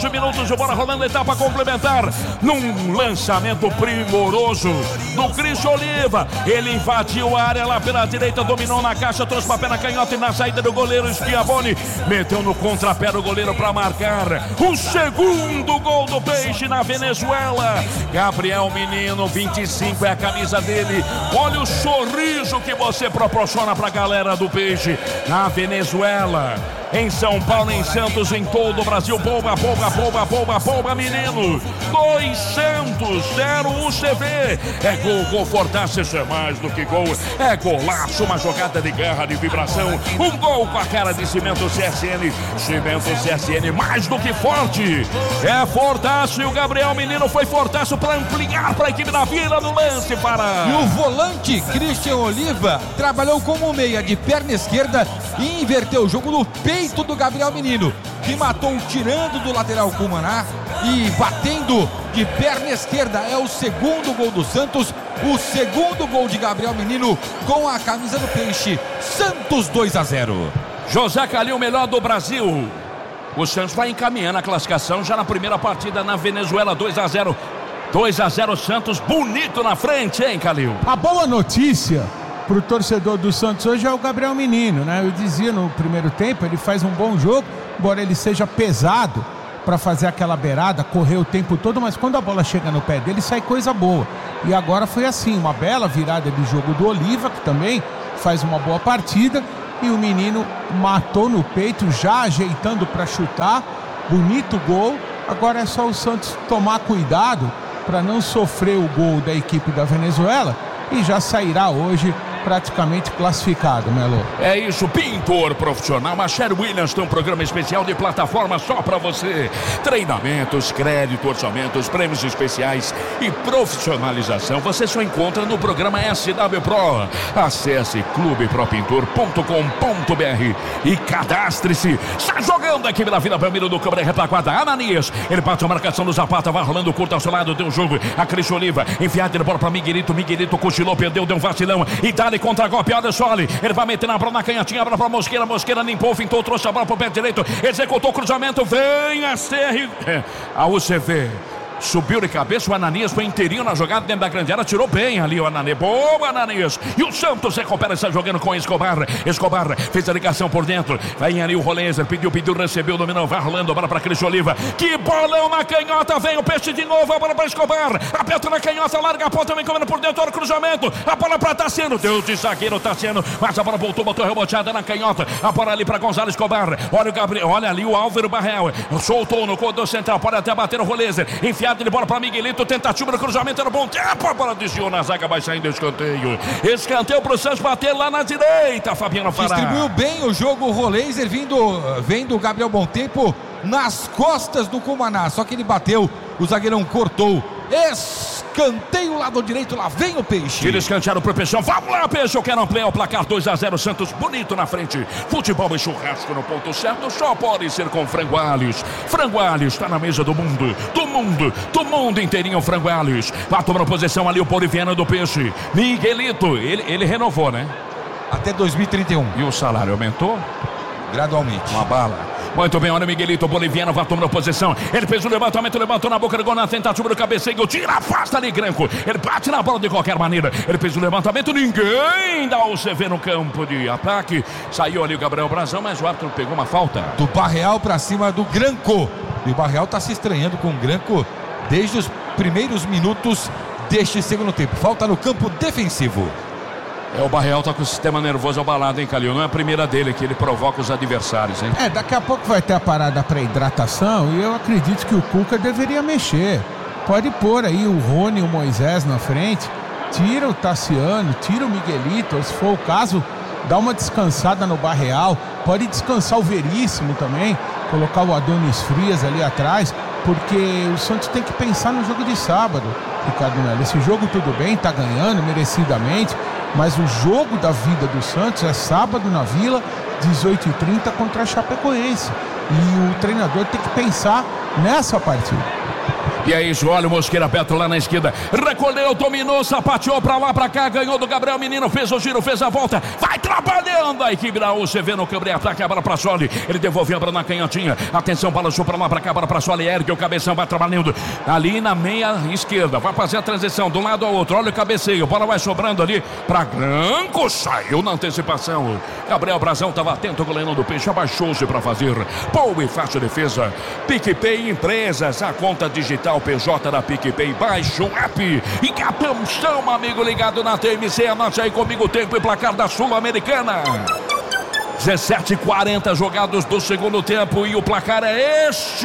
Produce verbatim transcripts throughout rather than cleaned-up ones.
onze minutos de bola rolando, etapa complementar. Num lançamento primoroso do Christian Oliva. Ele invadiu a área lá pela direita, dominou na caixa, trouxe para pé na canhota e na saída do goleiro Schiavone. Meteu no contrapé do goleiro para marcar o segundo gol do Peixe na Venezuela. Gabriel Menino, vinte e cinco é a camisa dele. Olha o sorriso que você proporciona para a galera do Peixe na Venezuela. Em São Paulo, em Santos, em todo o Brasil. Pouba, pouba, pouba, pouba, pouba, menino. dois Santos, zero U C V. É gol, gol Fortaço, isso é mais do que gol. É golaço, uma jogada de guerra, de vibração. Um gol com a cara de Cimento C S N. Cimento C S N, mais do que forte. É Fortaço e o Gabriel Menino foi Fortaço para ampliar para a equipe da Vila no lance para... E o volante Christian Oliva trabalhou como meia de perna esquerda e inverteu o jogo no peito do Gabriel Menino, que matou tirando do lateral Cumaná e batendo de perna esquerda. É o segundo gol do Santos, o segundo gol de Gabriel Menino com a camisa do Peixe. Santos dois a zero. José Calil, melhor do Brasil. O Santos vai encaminhando a classificação já na primeira partida na Venezuela. Dois a zero. dois a zero Santos, bonito na frente, hein, Calil? A boa notícia para o torcedor do Santos hoje é o Gabriel Menino, né? Eu dizia no primeiro tempo, ele faz um bom jogo, embora ele seja pesado para fazer aquela beirada, correr o tempo todo, mas quando a bola chega no pé dele, sai coisa boa. E agora foi assim, uma bela virada de jogo do Oliva, que também faz uma boa partida, e o menino matou no peito, já ajeitando para chutar, bonito gol. Agora é só o Santos tomar cuidado para não sofrer o gol da equipe da Venezuela, e já sairá hoje praticamente classificado, Melo. É isso, pintor profissional, a Sher Williams tem um programa especial de plataforma só pra você. Treinamentos, crédito, orçamentos, prêmios especiais e profissionalização você só encontra no programa S W Pro. Acesse clube pro pintor ponto com ponto b r e cadastre-se. Está jogando aqui pela Vila Belmiro do Câmara Retaguarda. Ananias, ele bate a marcação do Zapata, vai rolando curto ao seu lado, tem um jogo. A Christian Oliva, enfiada de bola pra Miguelito, Miguelito cochilou, perdeu, deu um vacilão e dá contra-golpe, Anderson, ele vai meter na bola na canhotinha, a bola pra Mosqueira, Mosqueira limpou, fintou, trouxe a bola pro pé direito, executou o cruzamento, vem a C R, a U C V. Subiu de cabeça, o Ananias foi inteirinho na jogada dentro da grande área, tirou bem ali o Ananias. Boa, Ananias. E o Santos recupera, está jogando com Escobar. Escobar fez a ligação por dentro. Vai ali o Rolenzer, pediu, pediu, recebeu, dominou, vai rolando a bola para Christian Oliva. Que bolão na canhota, vem o Peixe de novo, a bola para Escobar. Aperta na canhota, larga a ponta, vem comendo por dentro, olha o cruzamento. A bola para Tassiano, Deus de zagueiro Tassiano. Mas a bola voltou, botou reboteada na canhota. A bola ali para Gonzalo Escobar. Olha o Gabriel, olha ali o Álvaro Barrel. Soltou no corredor central, pode até bater o Rolenzer. Enfiado de bola para Miguelito, tentativa do cruzamento, era bom tempo, a bola desviou na zaga, vai saindo escanteio. Escanteio pro Santos bater lá na direita, Fabiano Fará. Distribuiu bem o jogo o Rolenzer, vindo, vendo o Gabriel Bontempo nas costas do Cumaná, só que ele bateu, o zagueirão cortou. Escanteio lado direito, lá vem o Peixe. Tira escanteado pro Peixão, vamos lá, Peixe, eu quero ampliar o placar. Dois a zero, Santos bonito na frente. Futebol e churrasco no ponto certo, só pode ser com Frango Alhos. Frango Alhos está na mesa do mundo, do mundo, do mundo inteirinho. Frango Alhos, vai tomando posição ali o Boliviano do Peixe. Miguelito, ele, ele renovou, né? Até dois mil e trinta e um. E o salário aumentou? Gradualmente. Uma bala. Muito bem, olha o Miguelito, o boliviano vai tomando posição. Ele fez o levantamento, levantou na boca do gol na tentativa do cabeceio. Tira, afasta ali, Granco. Ele bate na bola de qualquer maneira. Ele fez o levantamento, ninguém dá o C V no campo de ataque. Saiu ali o Gabriel Brazão, mas o árbitro pegou uma falta. Do Barreal pra cima do Granco. E o Barreal tá se estranhando com o Granco desde os primeiros minutos deste segundo tempo. Falta no campo defensivo. É, o Barreal tá com o sistema nervoso abalado, hein, Calil? Não é a primeira dele que ele provoca os adversários, hein? É, daqui a pouco vai ter a parada para hidratação e eu acredito que o Cuca deveria mexer. Pode pôr aí o Rony e o Moisés na frente, tira o Tassiano, tira o Miguelito, se for o caso, dá uma descansada no Barreal, pode descansar o Veríssimo também, colocar o Adonis Frias ali atrás, porque o Santos tem que pensar no jogo de sábado, Ricardo Melo. Esse jogo tudo bem, tá ganhando merecidamente, mas o jogo da vida do Santos é sábado na Vila, dezoito e trinta contra a Chapecoense. E o treinador tem que pensar nessa partida. E é isso, olha o Mosqueira Petro lá na esquerda. Recolheu, dominou, sapateou pra lá, pra cá, ganhou do Gabriel Menino, fez o giro, fez a volta, vai trabalhando a equipe da U C V no campo de ataque, a bola pra Soli. Ele devolveu a bola na canhotinha. Atenção, balançou pra lá, pra cá, bola pra Soli. Ergue o cabeção, vai trabalhando ali na meia esquerda. Vai fazer a transição de um lado ao outro. Olha o cabeceio, a bola vai sobrando ali pra Branco. Saiu na antecipação. Gabriel Brazão tava atento, goleirão do Peixe, abaixou-se pra fazer boa e fácil defesa. PicPay Empresas, a conta digital P J da PicPay. Baixa o app e atenção, amigo ligado na T M C. Anote aí comigo o tempo e placar da Sul-Americana. dezessete e quarenta jogados do segundo tempo e o placar é este.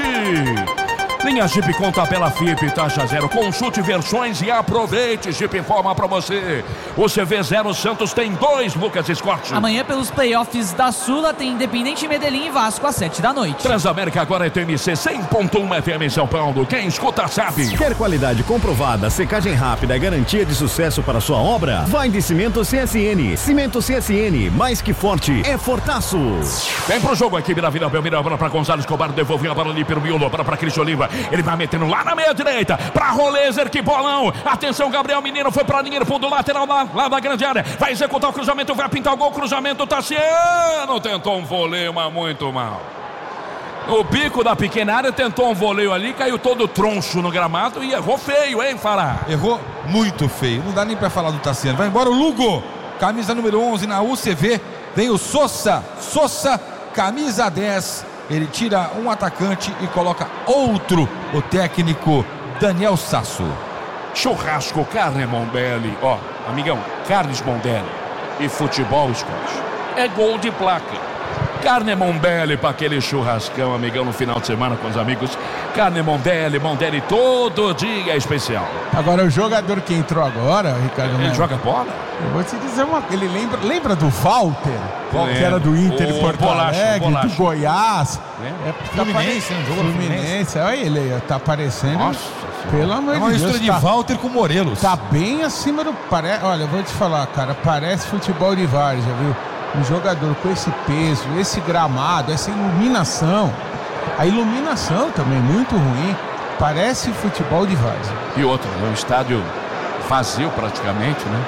Linha Jeep com tabela F I P, taxa zero. Consulte versões e aproveite. Jeep informa pra você. O C V zero, Santos tem dois, Lucas Scott. Amanhã pelos playoffs da Sula tem Independente Medellín e Vasco às sete da noite. Transamérica agora é T M C cem ponto um F M em São Paulo. Quem escuta sabe. Quer qualidade comprovada, secagem rápida, garantia de sucesso para sua obra? Vai de Cimento C S N. Cimento C S N, mais que forte, é fortaço. Vem pro jogo a equipe da Vila Belmiro. A bola pra Gonzalo Escobar, devolveu a bola ali pelo miolo. A bola pra Cristian Oliva. Ele vai metendo lá na meia direita pra Rolezer, que bolão. Atenção, Gabriel Menino foi pra linha do fundo lateral lá, lá da grande área. Vai executar o cruzamento, vai pintar o gol. Cruzamento, Tassiano tentou um voleio, mas muito mal. O bico da pequena área tentou um voleio ali, caiu todo troncho no gramado e errou feio, hein, Fará? Errou muito feio. Não dá nem pra falar do Tassiano. Vai embora o Lugo, camisa número onze na U C V. Vem o Sosa, Sosa, camisa dez. Ele tira um atacante e coloca outro, o técnico Daniel Sasso. Churrasco, carne Mondelli. Ó, amigão, carnes Mondelli e futebol, Scott, é gol de placa. Carne Mondelli para aquele churrascão, amigão, no final de semana com os amigos. Carne Mondelli, Mondelli todo dia é especial. Agora o jogador que entrou agora, Ricardo, ele Melo, joga bola? Eu vou te dizer uma coisa, ele lembra, lembra do Walter, que era do Inter de Porto Bolacha, Alegre, Bolacha. do Goiás. É, É, Fluminense, um jogo Fluminense, olha ele, tá aparecendo. Nossa, pelo amor é de uma Deus. mistura de tá, Walter com Morelos. tá bem acima do... Pare... Olha, eu vou te falar, cara, parece futebol de várzea, viu? Um jogador com esse peso, esse gramado, essa iluminação. A iluminação também muito ruim. Parece futebol de várzea. E outro, é um estádio vazio praticamente, né?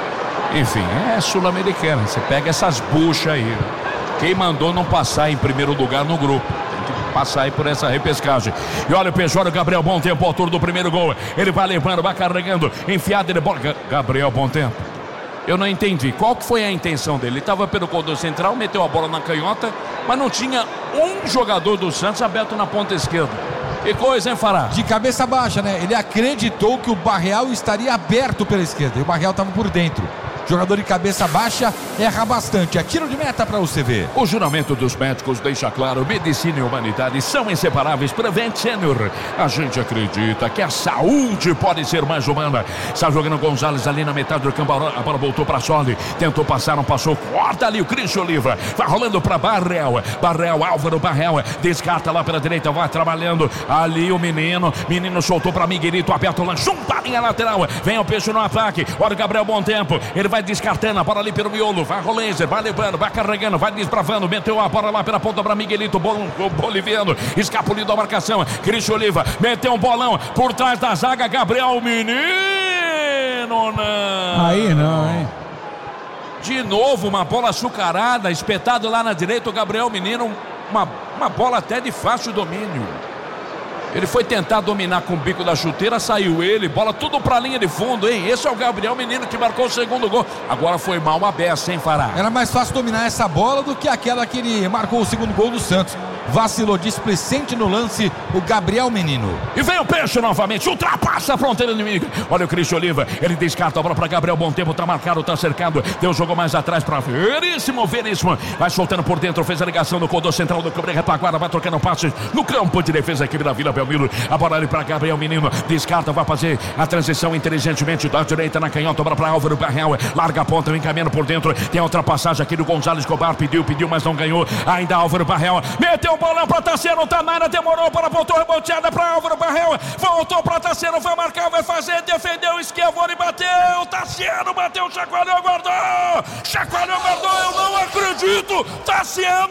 Enfim, é sul-americana. Você pega essas buchas aí. Quem mandou não passar em primeiro lugar no grupo? Tem que passar aí por essa repescagem. E olha o Peixoto, Gabriel Bom Tempo, autor do primeiro gol. Ele vai levando, vai carregando, enfiado de bola. Gabriel Bom Tempo. Eu não entendi. Qual que foi a intenção dele? Ele estava pelo corredor central, meteu a bola na canhota, mas não tinha um jogador do Santos aberto na ponta esquerda. Que coisa, hein, Fará? De cabeça baixa, né? Ele acreditou que o Barreal estaria aberto pela esquerda e o Barreal estava por dentro. Jogador de cabeça baixa erra bastante. É tiro de meta para o C V. O juramento dos médicos deixa claro: medicina e humanidade são inseparáveis. Prevent Senior. A gente acredita que a saúde pode ser mais humana. Está jogando Gonzalez ali na metade do campo. A bola voltou para Soli. Tentou passar, não passou. Corta ali o Cristian Oliva. Vai rolando para Barreal. Barreal, Álvaro Barreal. Descarta lá pela direita. Vai trabalhando. Ali o menino. Menino soltou para Miguelito. Aberto lá. Junta a linha lateral. Vem o Peixe no ataque. Olha o Gabriel Bom Tempo. Ele vai descartando a bola ali pelo miolo, vai Rolenzer, vai levando, vai carregando, vai desbravando, meteu a bola lá pela ponta para Miguelito, bom, boliviano, escapulido da marcação, Cristian Oliva, meteu um bolão por trás da zaga, Gabriel Menino, não. Aí não, hein? De novo uma bola açucarada, espetado lá na direita, o Gabriel Menino, uma, uma bola até de fácil domínio. Ele foi tentar dominar com o bico da chuteira, saiu ele, bola tudo pra linha de fundo, hein? Esse é o Gabriel Menino que marcou o segundo gol. Agora foi mal uma beça, hein, Fará? Era mais fácil dominar essa bola do que aquela que ele marcou o segundo gol do Santos. Vacilou displicente no lance o Gabriel Menino. E vem o Peixe novamente, ultrapassa a fronteira inimiga. Olha o Cristian Oliva, ele descarta a bola para Gabriel Bom Tempo, tá marcado, tá cercado. Deu o jogo mais atrás para Veríssimo, Veríssimo. Vai soltando por dentro, fez a ligação no corredor central do campo de retaguarda, vai trocando passes no campo de defesa aqui da Vila Belmiro. A bola ali para Gabriel Menino, descarta, vai fazer a transição inteligentemente da direita na canhota, bola para Álvaro Barreal, larga a ponta, vem caminhando por dentro. Tem a ultrapassagem aqui do Gonzalo Escobar, pediu, pediu, mas não ganhou. Ainda Álvaro Barreal, meteu o bolão para Tassiano, tá na área, demorou para voltou reboteada para Álvaro Barreal, voltou para Tassiano, vai marcar, vai fazer, defendeu, esquivou e bateu. Tassiano bateu, chacoalhou, guardou, chacoalhou, guardou. Eu não acredito, Tassiano